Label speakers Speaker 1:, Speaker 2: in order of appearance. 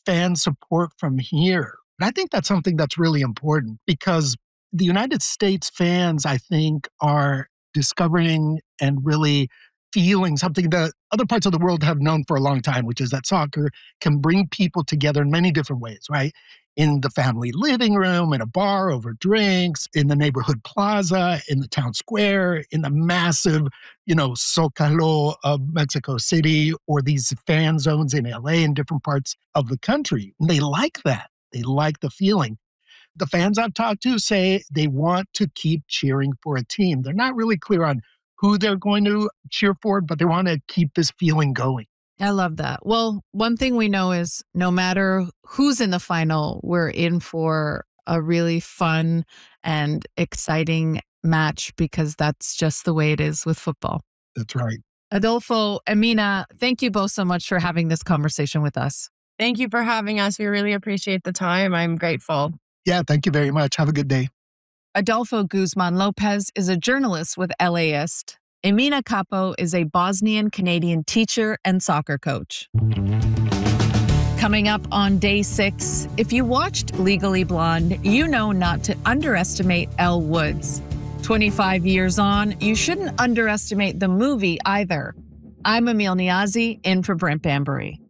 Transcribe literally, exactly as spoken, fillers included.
Speaker 1: fan support from here. And I think that's something that's really important because the United States fans, I think, are discovering and really feeling something that other parts of the world have known for a long time, which is that soccer can bring people together in many different ways, right? In the family living room, in a bar over drinks, in the neighborhood plaza, in the town square, in the massive, you know, Zocalo of Mexico City, or these fan zones in L A and different parts of the country. And they like that. They like the feeling. The fans I've talked to say they want to keep cheering for a team. They're not really clear on who they're going to cheer for, but they want to keep this feeling going.
Speaker 2: I love that. Well, one thing we know is no matter who's in the final, we're in for a really fun and exciting match because that's just the way it is with football.
Speaker 1: That's right.
Speaker 2: Adolfo, Emina, thank you both so much for having this conversation with us.
Speaker 3: Thank you for having us. We really appreciate the time. I'm grateful.
Speaker 1: Yeah, thank you very much. Have a good day.
Speaker 2: Adolfo Guzman Lopez is a journalist with LAist. Emina Capo is a Bosnian-Canadian teacher and soccer coach. Coming up on day six, if you watched Legally Blonde, you know not to underestimate Elle Woods. twenty-five years on, you shouldn't underestimate the movie either. I'm Emil Niazi, in for Brent Bambury.